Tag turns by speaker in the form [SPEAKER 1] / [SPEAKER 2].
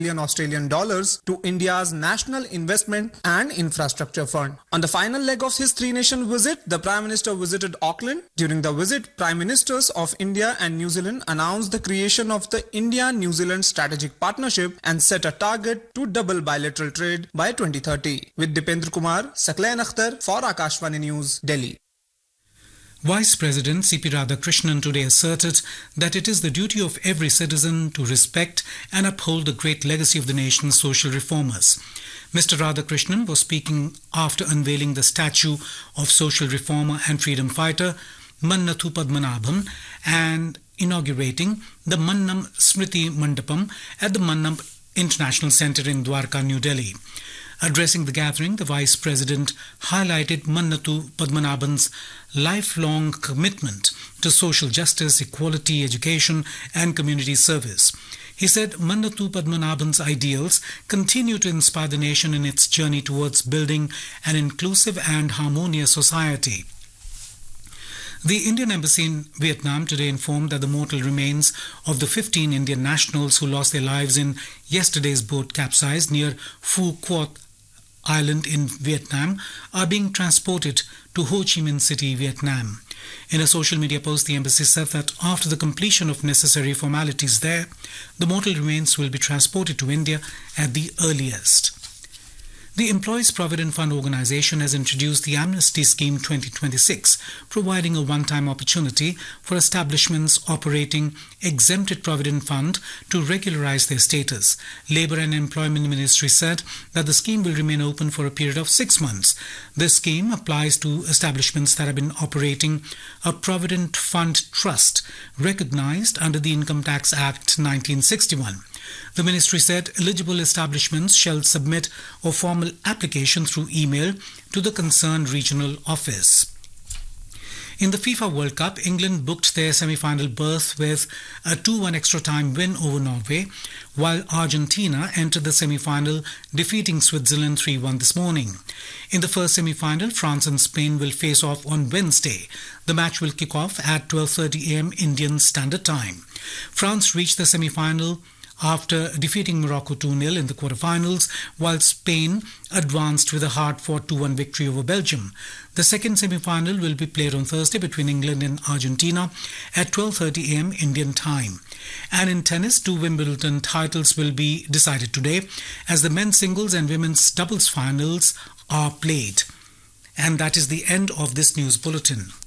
[SPEAKER 1] Australian dollars to India's National Investment and Infrastructure Fund. On the final leg of his three-nation visit, the Prime Minister visited Auckland. During the visit, Prime Ministers of India and New Zealand announced the creation of the India-New Zealand Strategic Partnership and set a target to double bilateral trade by 2030. With Dipendra Kumar, Saklain Akhtar for Akashvani News, Delhi.
[SPEAKER 2] Vice President C.P. Radhakrishnan today asserted that it is the duty of every citizen to respect and uphold the great legacy of the nation's social reformers. Mr. Radhakrishnan was speaking after unveiling the statue of social reformer and freedom fighter Mannathu Padmanabhan and inaugurating the Mannam Smriti Mandapam at the Mannam International Centre in Dwarka, New Delhi. Addressing the gathering, the Vice President highlighted Mannathu Padmanabhan's lifelong commitment to social justice, equality, education and community service. He said Mannathu Padmanabhan's ideals continue to inspire the nation in its journey towards building an inclusive and harmonious society. The Indian Embassy in Vietnam today informed that the mortal remains of the 15 Indian nationals who lost their lives in yesterday's boat capsized near Phu Quoc Island in Vietnam are being transported to Ho Chi Minh City, Vietnam. In a social media post, the embassy said that after the completion of necessary formalities there, the mortal remains will be transported to India at the earliest. The Employees Provident Fund Organisation has introduced the Amnesty Scheme 2026, providing a one-time opportunity for establishments operating exempted provident fund to regularise their status. Labour and Employment Ministry said that the scheme will remain open for a period of 6 months. This scheme applies to establishments that have been operating a provident fund trust recognised under the Income Tax Act 1961. The ministry said eligible establishments shall submit a formal application through email to the concerned regional office. In the FIFA World Cup, England booked their semi-final berth with a 2-1 extra time win over Norway, while Argentina entered the semi-final defeating Switzerland 3-1 this morning. In the first semi-final, France and Spain will face off on Wednesday. The match will kick off at 12:30 a.m. Indian Standard Time. France reached the semi-final after defeating Morocco 2-0 in the quarterfinals, while Spain advanced with a hard-fought 2-1 victory over Belgium. The second semi-final will be played on Thursday between England and Argentina at 12:30 a.m. Indian time. And in tennis, 2 Wimbledon titles will be decided today as the men's singles and women's doubles finals are played. And that is the end of this news bulletin.